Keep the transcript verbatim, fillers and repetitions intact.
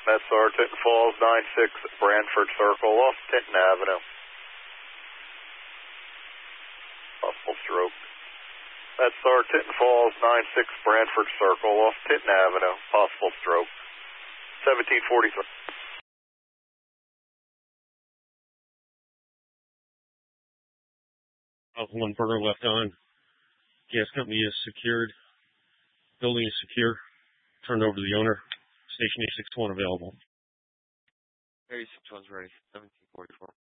That's our Tinton Falls, nine six Branford Circle off Tinton Avenue. Possible stroke. That's our Tinton Falls, nine six Branford Circle off Tinton Avenue. Possible stroke. seventeen forty-three. One burner left on. Gas company is secured. Building is secure. Turned over to the owner. Station A six one available. A six one's ready. seventeen forty-four.